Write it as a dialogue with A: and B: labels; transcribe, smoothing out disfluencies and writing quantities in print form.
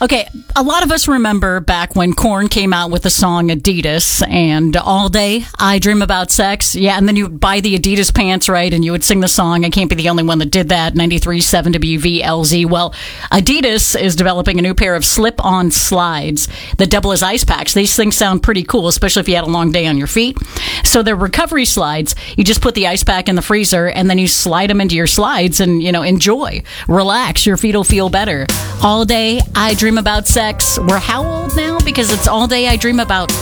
A: Okay, a lot of us remember back when Korn came out with the song Adidas and All Day I Dream About Sex. Yeah, and then you would buy the Adidas pants, right? And you would sing the song. I can't be the only one that did that. 93.7 WVLZ. Well, Adidas is developing a new pair of slip-on slides that double as ice packs. These things sound pretty cool, especially if you had a long day on your feet. So they're recovery slides. You just put the ice pack in the freezer and then you slide them into your slides and, enjoy. Relax. Your feet will feel better. All Day I Dream About Sex. We're how old now? Because it's All Day I Dream About